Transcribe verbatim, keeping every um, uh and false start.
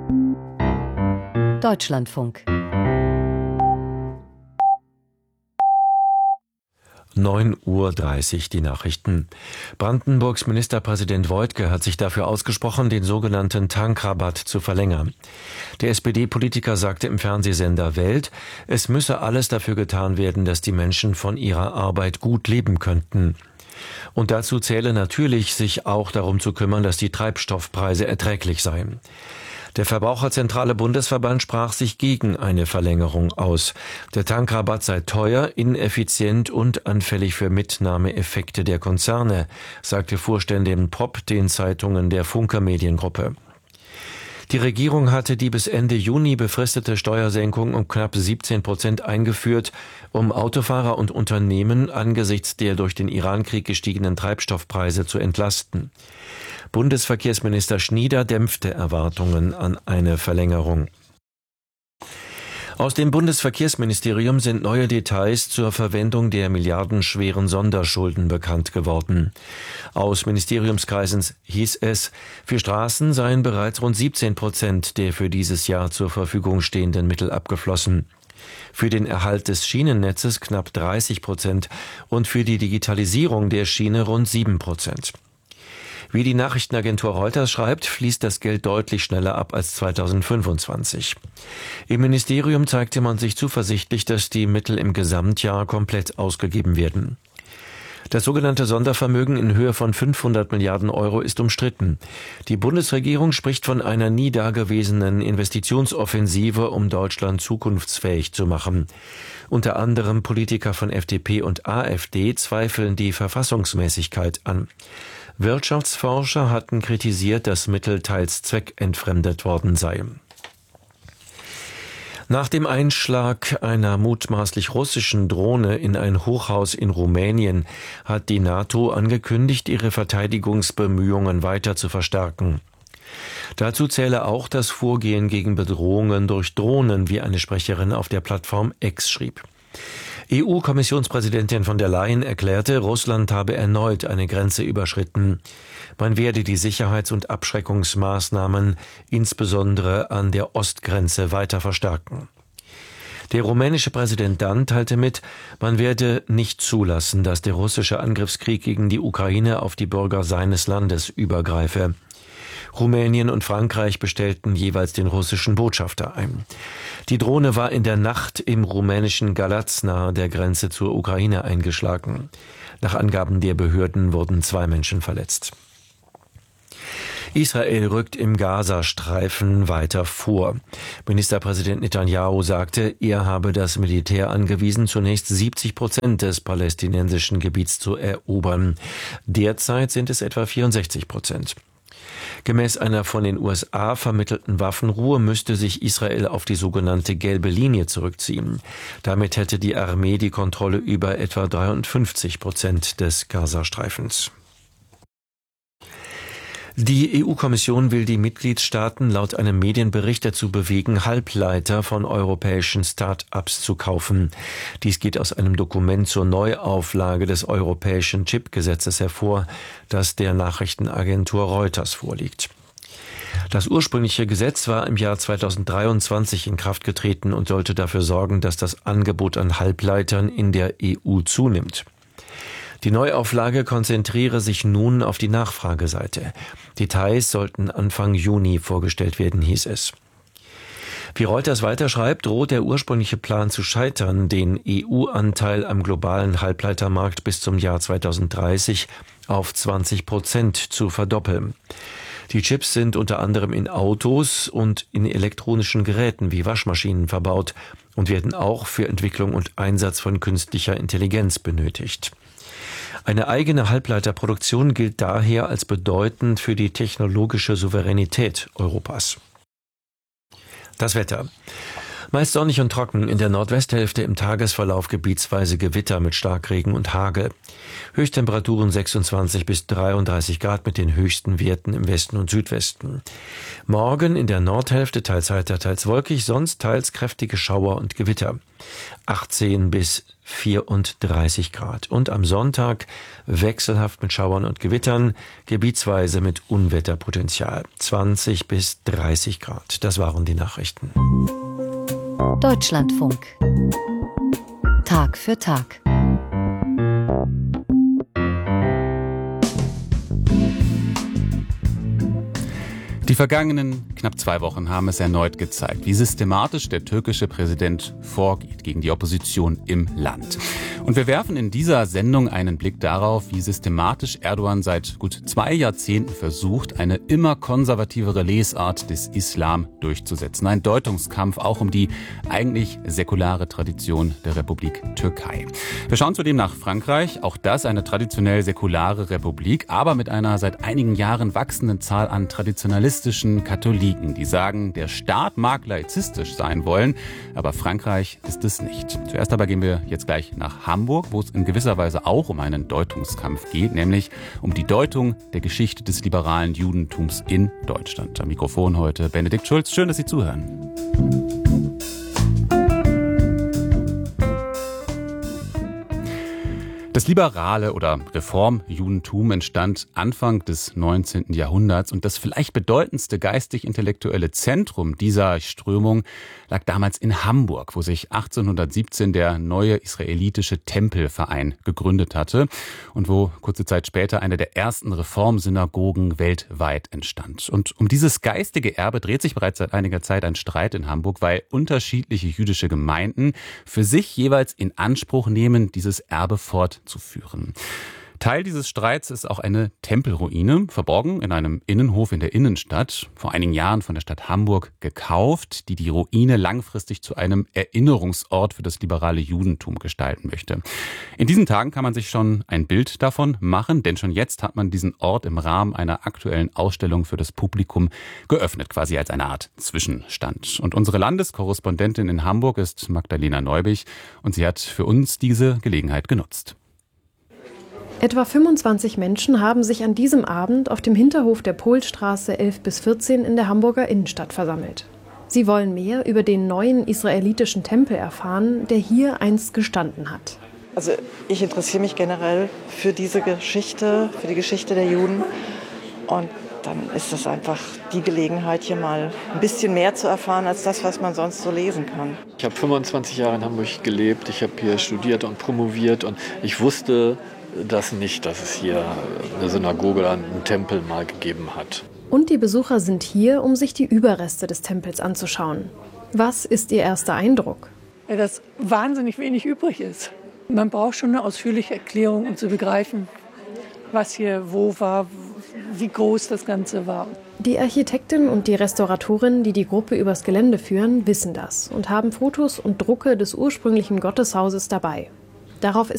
Deutschlandfunk. neun Uhr dreißig, die Nachrichten. Brandenburgs Ministerpräsident Woidke hat sich dafür ausgesprochen, den sogenannten Tankrabatt zu verlängern. Der S P D-Politiker sagte im Fernsehsender Welt, es müsse alles dafür getan werden, dass die Menschen von ihrer Arbeit gut leben könnten. Und dazu zähle natürlich, sich auch darum zu kümmern, dass die Treibstoffpreise erträglich seien. Der Verbraucherzentrale Bundesverband sprach sich gegen eine Verlängerung aus. Der Tankrabatt sei teuer, ineffizient und anfällig für Mitnahmeeffekte der Konzerne, sagte Vorständin Popp den Zeitungen der Funke Mediengruppe. Die Regierung hatte die bis Ende Juni befristete Steuersenkung um knapp siebzehn Prozent eingeführt, um Autofahrer und Unternehmen angesichts der durch den Irankrieg gestiegenen Treibstoffpreise zu entlasten. Bundesverkehrsminister Schnieder dämpfte Erwartungen an eine Verlängerung. Aus dem Bundesverkehrsministerium sind neue Details zur Verwendung der milliardenschweren Sonderschulden bekannt geworden. Aus Ministeriumskreisen hieß es, für Straßen seien bereits rund siebzehn Prozent der für dieses Jahr zur Verfügung stehenden Mittel abgeflossen. Für den Erhalt des Schienennetzes knapp dreißig Prozent und für die Digitalisierung der Schiene rund sieben Prozent. Wie die Nachrichtenagentur Reuters schreibt, fließt das Geld deutlich schneller ab als zweitausendfünfundzwanzig. Im Ministerium zeigte man sich zuversichtlich, dass die Mittel im Gesamtjahr komplett ausgegeben werden. Das sogenannte Sondervermögen in Höhe von fünfhundert Milliarden Euro ist umstritten. Die Bundesregierung spricht von einer nie dagewesenen Investitionsoffensive, um Deutschland zukunftsfähig zu machen. Unter anderem Politiker von F D P und A f D zweifeln die Verfassungsmäßigkeit an. Wirtschaftsforscher hatten kritisiert, dass Mittel teils zweckentfremdet worden seien. Nach dem Einschlag einer mutmaßlich russischen Drohne in ein Hochhaus in Rumänien hat die NATO angekündigt, ihre Verteidigungsbemühungen weiter zu verstärken. Dazu zähle auch das Vorgehen gegen Bedrohungen durch Drohnen, wie eine Sprecherin auf der Plattform X schrieb. E U-Kommissionspräsidentin von der Leyen erklärte, Russland habe erneut eine Grenze überschritten. Man werde die Sicherheits- und Abschreckungsmaßnahmen insbesondere an der Ostgrenze weiter verstärken. Der rumänische Präsident dann teilte mit, man werde nicht zulassen, dass der russische Angriffskrieg gegen die Ukraine auf die Bürger seines Landes übergreife. Rumänien und Frankreich bestellten jeweils den russischen Botschafter ein. Die Drohne war in der Nacht im rumänischen Galați nahe der Grenze zur Ukraine eingeschlagen. Nach Angaben der Behörden wurden zwei Menschen verletzt. Israel rückt im Gazastreifen weiter vor. Ministerpräsident Netanyahu sagte, er habe das Militär angewiesen, zunächst siebzig Prozent des palästinensischen Gebiets zu erobern. Derzeit sind es etwa vierundsechzig Prozent. Gemäß einer von den U S A vermittelten Waffenruhe müsste sich Israel auf die sogenannte gelbe Linie zurückziehen. Damit hätte die Armee die Kontrolle über etwa dreiundfünfzig Prozent des Gazastreifens. Die E U-Kommission will die Mitgliedstaaten laut einem Medienbericht dazu bewegen, Halbleiter von europäischen Start-ups zu kaufen. Dies geht aus einem Dokument zur Neuauflage des europäischen Chipgesetzes hervor, das der Nachrichtenagentur Reuters vorliegt. Das ursprüngliche Gesetz war im Jahr zweitausenddreiundzwanzig in Kraft getreten und sollte dafür sorgen, dass das Angebot an Halbleitern in der E U zunimmt. Die Neuauflage konzentriere sich nun auf die Nachfrageseite. Details sollten Anfang Juni vorgestellt werden, hieß es. Wie Reuters weiterschreibt, droht der ursprüngliche Plan zu scheitern, den E U-Anteil am globalen Halbleitermarkt bis zum Jahr zweitausenddreißig auf zwanzig Prozent zu verdoppeln. Die Chips sind unter anderem in Autos und in elektronischen Geräten wie Waschmaschinen verbaut und werden auch für Entwicklung und Einsatz von künstlicher Intelligenz benötigt. Eine eigene Halbleiterproduktion gilt daher als bedeutend für die technologische Souveränität Europas. Das Wetter. Meist sonnig und trocken, in der Nordwesthälfte im Tagesverlauf gebietsweise Gewitter mit Starkregen und Hagel. Höchsttemperaturen sechsundzwanzig bis dreiunddreißig Grad mit den höchsten Werten im Westen und Südwesten. Morgen in der Nordhälfte teils heiter, teils wolkig, sonst teils kräftige Schauer und Gewitter. achtzehn bis vierunddreißig Grad. Und am Sonntag wechselhaft mit Schauern und Gewittern, gebietsweise mit Unwetterpotenzial. zwanzig bis dreißig Grad. Das waren die Nachrichten. Deutschlandfunk. Tag für Tag. Die vergangenen knapp zwei Wochen haben es erneut gezeigt, wie systematisch der türkische Präsident vorgeht gegen die Opposition im Land. Und wir werfen in dieser Sendung einen Blick darauf, wie systematisch Erdogan seit gut zwei Jahrzehnten versucht, eine immer konservativere Lesart des Islam durchzusetzen. Ein Deutungskampf auch um die eigentlich säkulare Tradition der Republik Türkei. Wir schauen zudem nach Frankreich, auch das eine traditionell säkulare Republik, aber mit einer seit einigen Jahren wachsenden Zahl an traditionalistischen Katholiken, die sagen, der Staat mag laizistisch sein wollen, aber Frankreich ist es nicht. Zuerst aber gehen wir jetzt gleich nach Hamburg, wo es in gewisser Weise auch um einen Deutungskampf geht, nämlich um die Deutung der Geschichte des liberalen Judentums in Deutschland. Am Mikrofon heute Benedikt Schulz. Schön, dass Sie zuhören. Das liberale oder Reformjudentum entstand Anfang des neunzehnten Jahrhunderts und das vielleicht bedeutendste geistig-intellektuelle Zentrum dieser Strömung lag damals in Hamburg, wo sich achtzehnhundertsiebzehn der neue israelitische Tempelverein gegründet hatte und wo kurze Zeit später eine der ersten Reformsynagogen weltweit entstand. Und um dieses geistige Erbe dreht sich bereits seit einiger Zeit ein Streit in Hamburg, weil unterschiedliche jüdische Gemeinden für sich jeweils in Anspruch nehmen, dieses Erbe fortzuführen. Teil dieses Streits ist auch eine Tempelruine, verborgen in einem Innenhof in der Innenstadt, vor einigen Jahren von der Stadt Hamburg gekauft, die die Ruine langfristig zu einem Erinnerungsort für das liberale Judentum gestalten möchte. In diesen Tagen kann man sich schon ein Bild davon machen, denn schon jetzt hat man diesen Ort im Rahmen einer aktuellen Ausstellung für das Publikum geöffnet, quasi als eine Art Zwischenstand. Und unsere Landeskorrespondentin in Hamburg ist Magdalena Neubich und sie hat für uns diese Gelegenheit genutzt. Etwa fünfundzwanzig Menschen haben sich an diesem Abend auf dem Hinterhof der Polstraße elf bis vierzehn in der Hamburger Innenstadt versammelt. Sie wollen mehr über den neuen israelitischen Tempel erfahren, der hier einst gestanden hat. Also ich interessiere mich generell für diese Geschichte, für die Geschichte der Juden. Und dann ist es einfach die Gelegenheit, hier mal ein bisschen mehr zu erfahren, als das, was man sonst so lesen kann. Ich habe fünfundzwanzig Jahre in Hamburg gelebt, ich habe hier studiert und promoviert und ich wusste das nicht, dass es hier eine Synagoge oder einen Tempel mal gegeben hat. Und die Besucher sind hier, um sich die Überreste des Tempels anzuschauen. Was ist Ihr erster Eindruck? Ja, dass wahnsinnig wenig übrig ist. Man braucht schon eine ausführliche Erklärung, um zu begreifen, was hier wo war, wie groß das Ganze war. Die Architektin und die Restauratorin, die die Gruppe übers Gelände führen, wissen das und haben Fotos und Drucke des ursprünglichen Gotteshauses dabei. Darauf